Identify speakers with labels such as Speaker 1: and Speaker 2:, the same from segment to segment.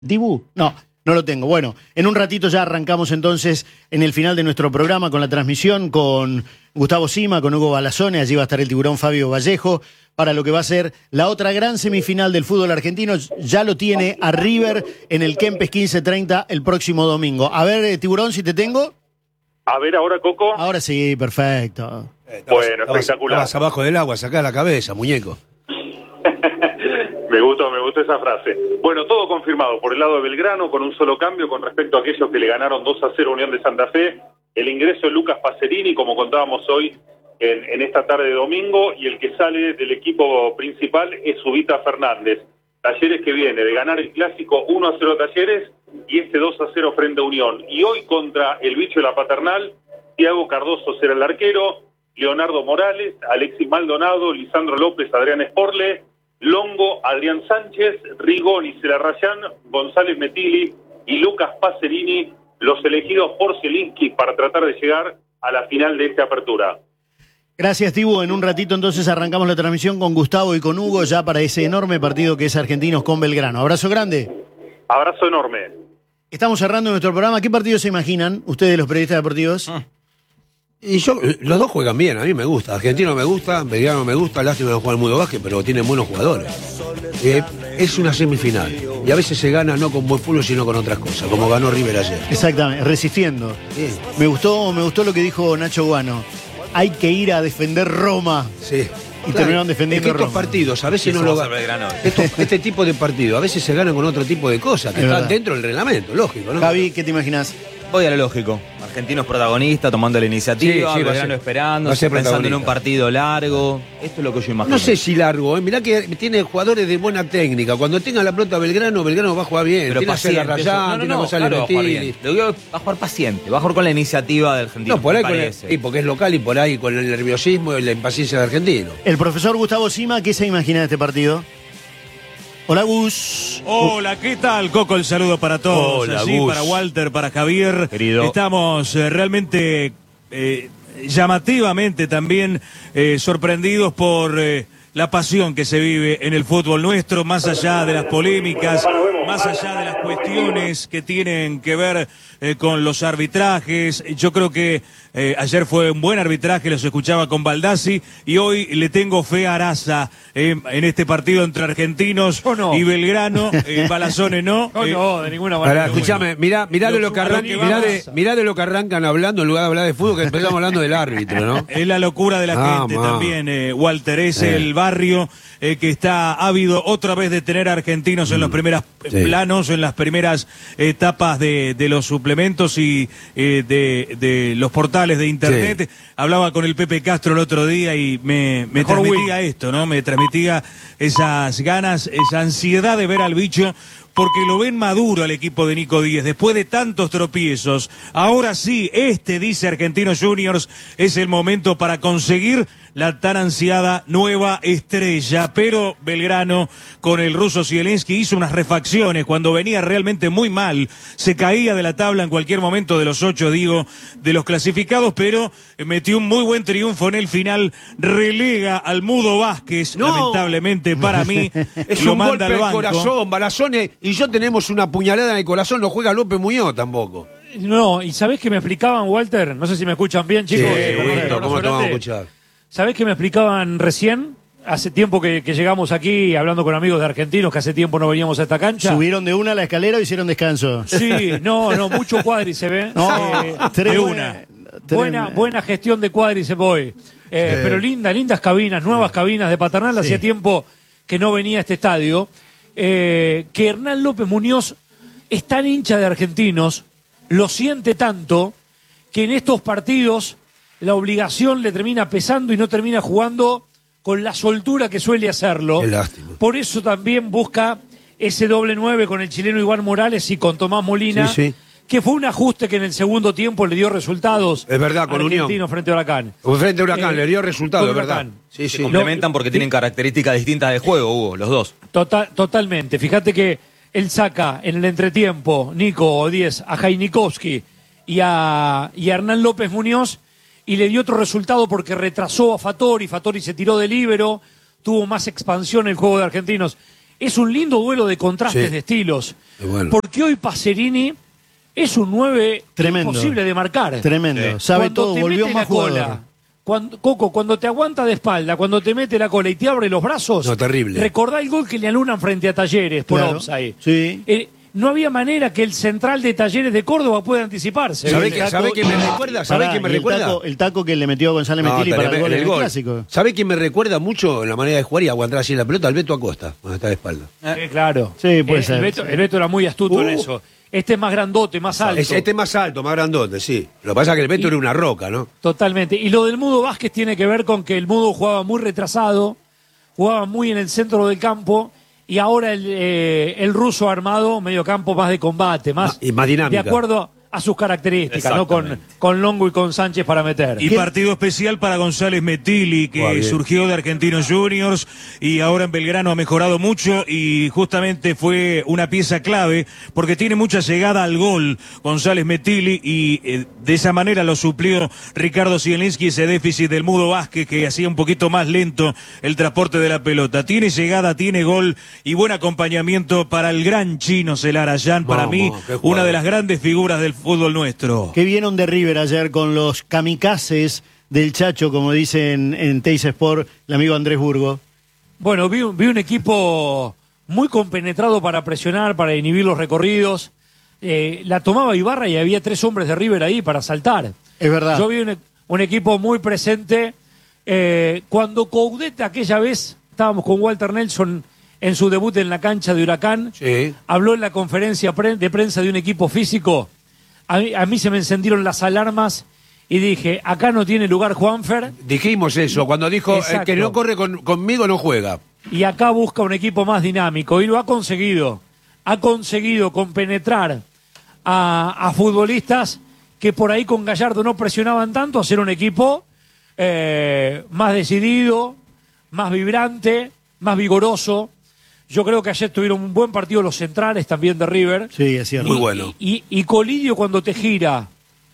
Speaker 1: ¿Dibu? No, no lo tengo. Bueno, en un ratito ya arrancamos entonces en el final de nuestro programa con la transmisión con Gustavo Sima, con Hugo Balazone. Allí va a estar el tiburón Fabio Vallejo para lo que va a ser la otra gran semifinal del fútbol argentino. Ya lo tiene a River en el Kempes 15:30 el próximo domingo. A ver, tiburón, si te tengo.
Speaker 2: A ver ahora, Coco.
Speaker 1: Ahora sí, perfecto.
Speaker 2: Bueno, espectacular.
Speaker 3: Estabas abajo del agua, sacá la cabeza, muñeco.
Speaker 2: Me gustó esa frase. Bueno, todo confirmado por el lado de Belgrano, con un solo cambio con respecto a aquellos que le ganaron 2-0 a Unión de Santa Fe. El ingreso de Lucas Pacerini, como contábamos hoy en esta tarde de domingo, y el que sale del equipo principal es Ubita Fernández. Talleres que viene de ganar el clásico 1-0 a Talleres y este 2-0 frente a Unión. Y hoy contra el bicho de la Paternal, Thiago Cardoso será el arquero, Leonardo Morales, Alexis Maldonado, Lisandro López, Adrián Esporle, Longo, Adrián Sánchez, Rigoni, Celarrayán, González Metilli y Lucas Pacerini, los elegidos por Zielinski para tratar de llegar a la final de esta apertura.
Speaker 1: Gracias, Tibu. En un ratito entonces arrancamos la transmisión con Gustavo y con Hugo ya para ese enorme partido que es Argentinos con Belgrano. Abrazo grande.
Speaker 2: Abrazo enorme.
Speaker 1: Estamos cerrando nuestro programa. ¿Qué partido se imaginan ustedes, los periodistas deportivos?
Speaker 3: Y los dos juegan bien, a mí me gusta. Argentino me gusta, Belgrano me gusta, lástima que no juega el Mudo Vázquez, pero tienen buenos jugadores. Es una semifinal. Y a veces se gana no con buen fútbol, sino con otras cosas, como ganó River ayer.
Speaker 1: Exactamente, resistiendo.
Speaker 3: Bien.
Speaker 1: Me gustó lo que dijo Nacho Guano. Hay que ir a defender Roma.
Speaker 3: Sí.
Speaker 1: Y terminaron defendiendo
Speaker 3: es que estos
Speaker 1: Roma.
Speaker 3: partidos a veces no lo ganan. Este tipo de partidos a veces se ganan con otro tipo de cosas, que
Speaker 1: Es
Speaker 3: están
Speaker 1: verdad.
Speaker 3: dentro del reglamento, lógico, ¿no?
Speaker 1: Javi, ¿qué te imaginas?
Speaker 4: Voy a lo lógico. Argentinos protagonistas tomando la iniciativa,
Speaker 3: Sí, sí, va a
Speaker 4: Belgrano
Speaker 3: ser-
Speaker 4: esperando,
Speaker 3: va a ser
Speaker 4: pensando en un
Speaker 3: protagonista.
Speaker 4: partido largo. Esto es lo que yo imagino.
Speaker 3: No sé si largo, mirá que tiene jugadores de buena técnica. Cuando tenga la pelota Belgrano va a jugar bien.
Speaker 4: pero
Speaker 3: Tiene a
Speaker 4: paciente.
Speaker 3: Celarrayán, tiene a González
Speaker 4: claro, va a jugar
Speaker 3: Metilli.
Speaker 4: bien. Lo digo, va a jugar paciente, va a jugar con la iniciativa del argentino.
Speaker 3: No, por ahí
Speaker 4: me parece.
Speaker 3: sí, porque es local y por ahí con el nerviosismo y la impaciencia de argentino.
Speaker 1: El profesor Gustavo Sima, ¿qué se imagina de este partido? Hola, Gus.
Speaker 5: Hola, ¿qué tal, Coco? El saludo para todos.
Speaker 4: Hola,
Speaker 5: Así,
Speaker 4: Gus.
Speaker 5: para Walter, para Javier.
Speaker 4: Querido.
Speaker 5: Estamos realmente llamativamente también sorprendidos por la pasión que se vive en el fútbol nuestro, más allá de las polémicas, más allá de las cuestiones que tienen que ver con los arbitrajes. Yo creo que ayer fue un buen arbitraje, los escuchaba con Baldassi, y hoy le tengo fe a Araza en este partido entre Argentinos y Belgrano. Balazone no.
Speaker 6: No, de ninguna manera.
Speaker 3: Ahora, escúchame, mirá de lo que mirá de lo que arrancan hablando en lugar de hablar de fútbol, que empezamos hablando del árbitro, ¿no?
Speaker 5: Es la locura de la gente también, Walter. Es el barrio que está ávido otra vez de tener argentinos en los primeros planos, en las primeras etapas de los suplementos y de los portales de internet.
Speaker 3: Sí.
Speaker 5: Hablaba con el Pepe Castro el otro día y me transmitía esto, ¿no? Me transmitía esas ganas, esa ansiedad de ver al bicho, porque lo ven maduro al equipo de Nico Díez, después de tantos tropiezos. Ahora sí, dice Argentinos Juniors, es el momento para conseguir la tan ansiada nueva estrella. Pero Belgrano, con el ruso Zielinski, hizo unas refacciones cuando venía realmente muy mal. Se caía de la tabla en cualquier momento de los 8, de los clasificados, pero metió un muy buen triunfo en el final. Relega al Mudo Vázquez, lamentablemente para mí.
Speaker 3: Es
Speaker 5: lo
Speaker 3: un
Speaker 5: manda
Speaker 3: golpe
Speaker 5: al
Speaker 3: al
Speaker 5: banco.
Speaker 3: corazón, Balazone y yo tenemos una puñalada en el corazón, no juega López Muñoz tampoco.
Speaker 6: No, y ¿sabés qué me explicaban, Walter? No sé si me escuchan bien, chicos.
Speaker 3: ¿Cómo te vamos a escuchar?
Speaker 6: ¿Sabés qué me explicaban recién? Hace tiempo que llegamos aquí hablando con amigos de argentinos, que hace tiempo no veníamos a esta cancha.
Speaker 1: Subieron de una a la escalera o hicieron descanso.
Speaker 6: Sí, no, mucho cuádriceps.
Speaker 1: No,
Speaker 6: De una. Buena gestión de cuádriceps hoy. Pero lindas cabinas, nuevas cabinas de Paternal. Hacía tiempo que no venía a este estadio. Que Hernán López Muñoz es tan hincha de argentinos, lo siente tanto, que en estos partidos la obligación le termina pesando y no termina jugando con la soltura que suele hacerlo.
Speaker 3: Qué lástima.
Speaker 6: Por eso también busca ese doble 9 con el chileno Iván Morales y con Tomás Molina,
Speaker 3: Sí.
Speaker 6: que fue un ajuste que en el segundo tiempo le dio resultados.
Speaker 3: Es verdad, con
Speaker 6: Argentino
Speaker 3: Unión.
Speaker 6: frente a Huracán.
Speaker 3: Frente a Huracán, le dio resultado, es
Speaker 6: con
Speaker 3: verdad.
Speaker 6: Huracán.
Speaker 3: Sí,
Speaker 4: Se
Speaker 3: sí.
Speaker 4: complementan porque tienen características distintas de juego, Hugo, los dos.
Speaker 6: Totalmente. Fíjate que él saca en el entretiempo, Nico Díez, a Jainikowski y a Hernán López Muñoz, y le dio otro resultado porque retrasó a Fattori se tiró de líbero, tuvo más expansión el juego de argentinos. es un lindo duelo de contrastes
Speaker 3: Sí.
Speaker 6: de estilos.
Speaker 3: Bueno.
Speaker 6: Porque hoy Pacerini es un 9
Speaker 1: Tremendo.
Speaker 6: imposible de marcar.
Speaker 1: Tremendo. Sabe
Speaker 6: Cuando
Speaker 1: todo,
Speaker 6: te
Speaker 1: volvió
Speaker 6: mete
Speaker 1: más
Speaker 6: la cola,
Speaker 1: jugador.
Speaker 6: Coco, cuando te aguanta de espalda, cuando te mete la cola y te abre los brazos,
Speaker 3: No, terrible.
Speaker 6: recordá el gol que le anulan frente a Talleres por
Speaker 1: Claro.
Speaker 6: offside.
Speaker 1: Sí.
Speaker 6: No había manera que el central de Talleres de Córdoba pueda anticiparse.
Speaker 3: ¿Sabe
Speaker 1: El
Speaker 3: qué-
Speaker 1: taco-
Speaker 3: sabe quién me recuerda? ¿Sabe
Speaker 1: Pará,
Speaker 3: quién me
Speaker 1: y el
Speaker 3: recuerda?
Speaker 1: El taco que le metió González
Speaker 3: No,
Speaker 1: Metilli para el
Speaker 3: en
Speaker 1: gol en el
Speaker 3: gol.
Speaker 1: clásico.
Speaker 3: ¿Sabe quién me recuerda mucho en la manera de jugar y aguantar así la pelota? Al Beto Acosta, cuando está de espalda.
Speaker 6: Claro.
Speaker 1: Sí, puede ser.
Speaker 6: El Beto era muy astuto en eso. Este es más grandote, más alto.
Speaker 3: Este es más alto, más grandote, sí. Lo que pasa es que el Beto era una roca, ¿no?
Speaker 6: Totalmente. Y lo del Mudo Vázquez tiene que ver con que el Mudo jugaba muy retrasado, jugaba muy en el centro del campo, y ahora el ruso armado, medio campo más de combate, más,
Speaker 3: Y más dinámica.
Speaker 6: de acuerdo a sus características, ¿no?
Speaker 4: Exactamente.
Speaker 6: Con Longo y con Sánchez para meter.
Speaker 5: Y partido especial para González Metilli,
Speaker 3: Juega
Speaker 5: que
Speaker 3: bien.
Speaker 5: surgió de Argentinos Juniors y ahora en Belgrano ha mejorado mucho y justamente fue una pieza clave porque tiene mucha llegada al gol González Metilli y de esa manera lo suplió Ricardo Zielinski, ese déficit del Mudo Vázquez que hacía un poquito más lento el transporte de la pelota. Tiene llegada, tiene gol y buen acompañamiento para el gran chino Celarayán, para
Speaker 3: Vamos,
Speaker 5: mí
Speaker 3: qué
Speaker 5: una
Speaker 3: jugador.
Speaker 5: de las grandes figuras del fútbol nuestro.
Speaker 1: ¿Qué vieron de River ayer con los kamikazes del Chacho, como dicen en Teis Sport el amigo Andrés Burgo?
Speaker 6: Bueno, vi un equipo muy compenetrado para presionar, para inhibir los recorridos. La tomaba Ibarra y había 3 hombres de River ahí para saltar.
Speaker 1: Es verdad.
Speaker 6: Yo vi un equipo muy presente. Cuando Coudet aquella vez, estábamos con Walter Nelson en su debut en la cancha de Huracán,
Speaker 3: Sí.
Speaker 6: habló en la conferencia de prensa de un equipo físico. A mí se me encendieron las alarmas y dije, acá no tiene lugar Juanfer.
Speaker 3: Dijimos eso, cuando dijo, el
Speaker 6: Exacto.
Speaker 3: que no corre conmigo no juega.
Speaker 6: Y acá busca un equipo más dinámico y lo ha conseguido. Ha conseguido compenetrar a futbolistas que por ahí con Gallardo no presionaban tanto, hacer un equipo más decidido, más vibrante, más vigoroso. Yo creo que ayer tuvieron un buen partido los centrales también de River.
Speaker 1: Sí, es cierto.
Speaker 3: Muy bueno.
Speaker 6: Y Colidio cuando te gira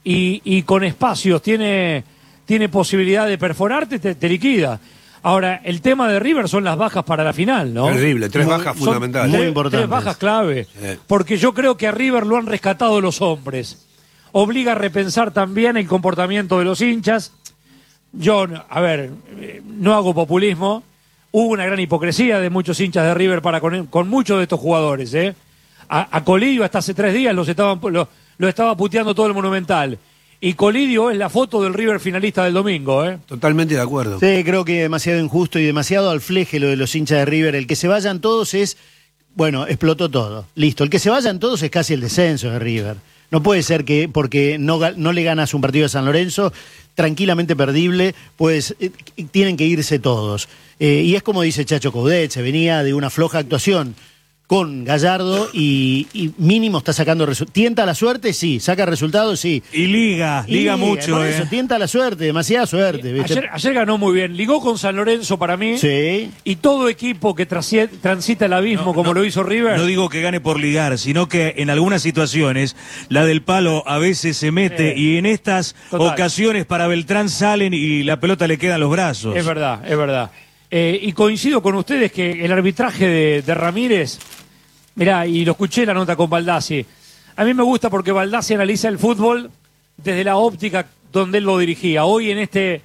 Speaker 6: y con espacios tiene posibilidad de perforarte, te liquida. Ahora, el tema de River son las bajas para la final, ¿no?
Speaker 3: Terrible, 3 bajas
Speaker 6: Son
Speaker 3: fundamentales.
Speaker 1: muy
Speaker 6: tres-
Speaker 1: importantes.
Speaker 6: 3 bajas clave.
Speaker 3: Sí.
Speaker 6: Porque yo creo que a River lo han rescatado los hombres. Obliga a repensar también el comportamiento de los hinchas. Yo, a ver, no hago populismo. Hubo una gran hipocresía de muchos hinchas de River para con muchos de estos jugadores, ¿eh? A Colidio hasta hace 3 días lo estaba puteando todo el Monumental. Y Colidio es la foto del River finalista del domingo, ¿eh?
Speaker 3: Totalmente de acuerdo.
Speaker 1: Sí, creo que demasiado injusto y demasiado al fleje lo de los hinchas de River. El que se vayan todos es, bueno, explotó todo. Listo. El que se vayan todos es casi el descenso de River. No puede ser que porque no le ganas un partido de San Lorenzo, tranquilamente perdible, pues tienen que irse todos. Y es como dice Chacho Coudet, se venía de una floja actuación con Gallardo y mínimo está sacando resultados. ¿Tienta la suerte? Sí. ¿Saca resultados? Sí.
Speaker 5: Y liga mucho,
Speaker 1: por eso, tienta la suerte, demasiada suerte. ¿viste?
Speaker 6: Ayer ganó muy bien. Ligó con San Lorenzo para mí.
Speaker 1: Sí.
Speaker 6: Y todo equipo que transita el abismo como lo hizo River.
Speaker 5: No digo que gane por ligar, sino que en algunas situaciones la del palo a veces se mete y en estas
Speaker 6: Total.
Speaker 5: ocasiones para Beltrán salen y la pelota le queda en los brazos.
Speaker 6: Es verdad, es verdad. Y coincido con ustedes que el arbitraje de Ramírez, mirá, y lo escuché en la nota con Baldassi, a mí me gusta porque Baldassi analiza el fútbol desde la óptica donde él lo dirigía. Hoy en este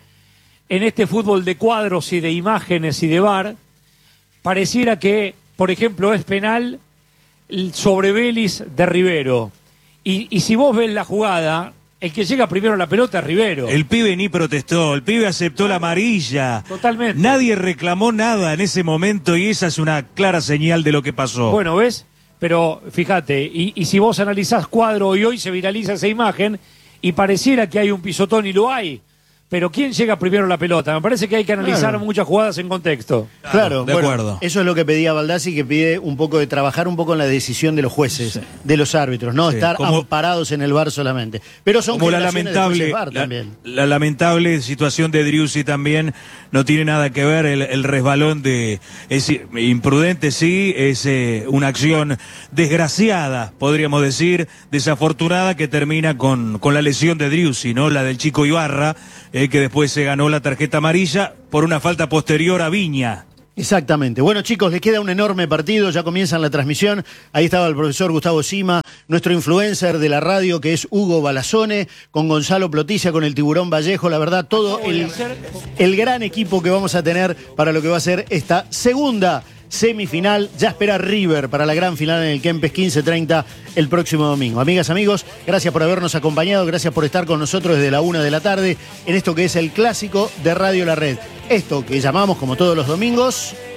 Speaker 6: fútbol de cuadros y de imágenes y de VAR, pareciera que, por ejemplo, es penal sobre Vélez de Rivero. Y si vos ves la jugada, el que llega primero a la pelota es Rivero.
Speaker 5: El pibe ni protestó, el pibe aceptó la amarilla.
Speaker 6: Totalmente.
Speaker 5: Nadie reclamó nada en ese momento y esa es una clara señal de lo que pasó.
Speaker 6: Bueno, ¿ves? Pero fíjate, y si vos analizás cuadro y hoy se viraliza esa imagen y pareciera que hay un pisotón y lo hay, pero ¿quién llega primero a la pelota? Me parece que hay que analizar
Speaker 1: Claro.
Speaker 6: muchas jugadas en contexto.
Speaker 1: Claro,
Speaker 5: de
Speaker 1: bueno,
Speaker 5: acuerdo.
Speaker 1: eso es lo que pedía Baldassi, que pide un poco de trabajar un poco en la decisión de los jueces, de los árbitros, no
Speaker 5: Sí,
Speaker 1: estar
Speaker 5: como-
Speaker 1: amparados en el VAR solamente. Pero son
Speaker 5: Como la
Speaker 1: generaciones de
Speaker 5: lamentable,
Speaker 1: jueces VAR también.
Speaker 5: la lamentable situación de Driussi también no tiene nada que ver, el resbalón es imprudente, sí, es una acción desgraciada, podríamos decir, desafortunada, que termina con la lesión de Driussi, ¿no? La del chico Ibarra, que después se ganó la tarjeta amarilla por una falta posterior a Viña.
Speaker 1: Exactamente. Bueno, chicos, les queda un enorme partido, ya comienzan la transmisión. Ahí estaba el profesor Gustavo Sima, nuestro influencer de la radio, que es Hugo Balazone, con Gonzalo Ploticia, con el Tiburón Vallejo. La verdad, todo el gran equipo que vamos a tener para lo que va a ser esta segunda semifinal. Ya espera River para la gran final en el Kempes 15:30 el próximo domingo. Amigas, amigos, gracias por habernos acompañado, gracias por estar con nosotros desde la 1 de la tarde en esto que es el clásico de Radio La Red. Esto que llamamos, como todos los domingos,